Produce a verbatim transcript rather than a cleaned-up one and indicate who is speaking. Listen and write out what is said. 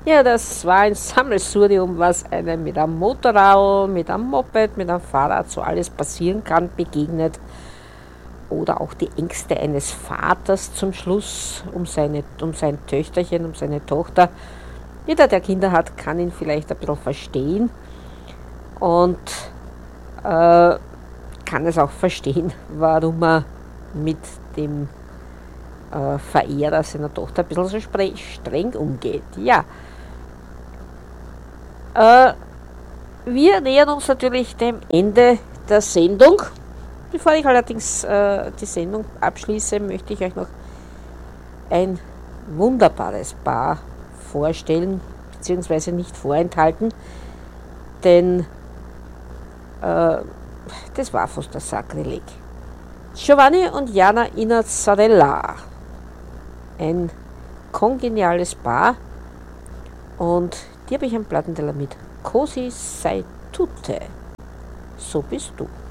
Speaker 1: Ja, das war ein Sammelsurium, was einem mit einem Motorrad, mit einem Moped, mit einem Fahrrad so alles passieren kann, begegnet. Oder auch die Ängste eines Vaters zum Schluss um, seine, um sein Töchterchen, um seine Tochter. Jeder, der Kinder hat, kann ihn vielleicht ein bisschen verstehen und äh, kann es auch verstehen, warum er mit dem äh, Verehrer seiner Tochter ein bisschen so streng umgeht. Ja, äh, wir nähern uns natürlich dem Ende der Sendung. Bevor ich allerdings äh, die Sendung abschließe, möchte ich euch noch ein wunderbares Paar vorstellen, beziehungsweise nicht vorenthalten, denn äh, das war fast das Sakrileg. Giovanni und Jana Inazzarella, ein kongeniales Paar, und die habe ich am Plattenteller mit Così sei tutte, so bist du.